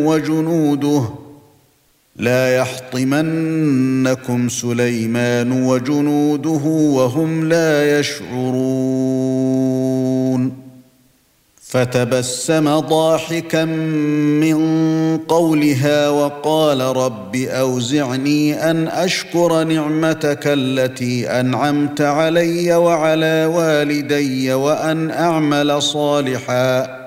وجنوده لا يحطمنكم سليمان وجنوده وهم لا يشعرون فتبسم ضاحكا من قولها وقال رب أوزعني أن أشكر نعمتك التي أنعمت علي وعلى والدي وأن أعمل صالحا